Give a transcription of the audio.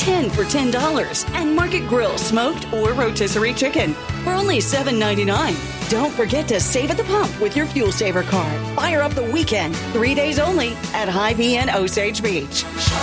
10 for $10. And Market Grill smoked or rotisserie chicken for only $7.99. Don't forget to save at the pump with your Fuel Saver card. Fire up the weekend, 3 days only at Hy-Vee and Osage Beach.